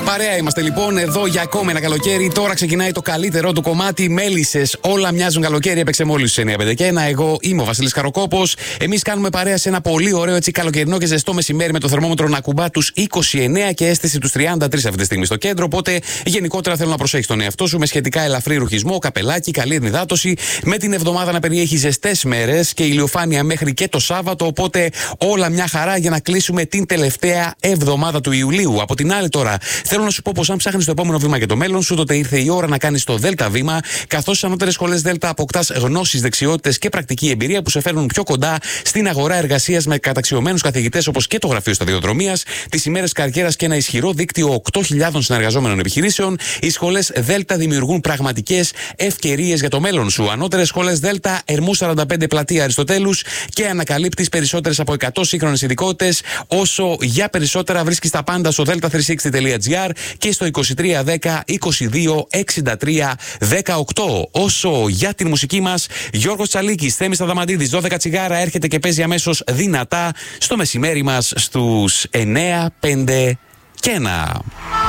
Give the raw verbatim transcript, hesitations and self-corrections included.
Παρέα είμαστε λοιπόν εδώ για ακόμη ένα καλοκαίρι. Τώρα ξεκινάει το καλύτερο του κομμάτι. Μέλισσες, όλα μοιάζουν καλοκαίρι. Έπαιξε μόλις στις εννιά πέντε και ένα. Εγώ είμαι ο Βασίλης Καροκόπος. Εμείς κάνουμε παρέα σε ένα πολύ ωραίο έτσι καλοκαιρινό και ζεστό μεσημέρι με το θερμόμετρο να κουμπά τους είκοσι εννέα και αίσθηση τους τριάντα τρία αυτή τη στιγμή στο κέντρο. Οπότε γενικότερα θέλω να προσέχεις τον εαυτό σου με σχετικά ελαφρύ ρουχισμό, καπελάκι, καλή ενυδάτωση. Με την εβδομάδα να περιέχει ζεστές μέρες και ηλιοφάνεια μέχρι και το Σάββατο. Οπότε όλα μια χαρά για να κλείσουμε την τελευταία εβδομάδα του Ιουλίου. Από την άλλη τώρα, θέλω να σου πω πως αν ψάχνεις το επόμενο βήμα για το μέλλον σου, τότε ήρθε η ώρα να κάνεις το Δέλτα βήμα, καθώς στις ανώτερες σχολές Δέλτα αποκτάς γνώσεις, δεξιότητες και πρακτική εμπειρία που σε φέρνουν πιο κοντά στην αγορά εργασίας με καταξιωμένους καθηγητές όπως και το Γραφείο Σταδιοδρομίας, τις ημέρες καριέρας και ένα ισχυρό δίκτυο οκτώ χιλιάδων συνεργαζόμενων επιχειρήσεων. Οι σχολές Δέλτα δημιουργούν πραγματικές ευκαιρίες για το μέλλον σου. Ανώτερες σχολές Δέλτα, Ερμού σαράντα πέντε Πλατεία Αριστοτέλους και ανακαλύπτεις περισσότερες από εκατό σύγχρονες ειδικότητες. Όσο για περισσότερα βρίσκεις τα πάντα στο delta τριακόσια εξήντα τελεία τζι άρ και στο είκοσι τρία δέκα είκοσι δύο εξήντα τρία δεκαοκτώ. Όσο για την μουσική μας, Γιώργος Τσαλίκης, Θέμης Αδαμαντίδης, δώδεκα τσιγάρα έρχεται και παίζει αμέσως δυνατά στο μεσημέρι μας στους εννιά πέντε και ένα.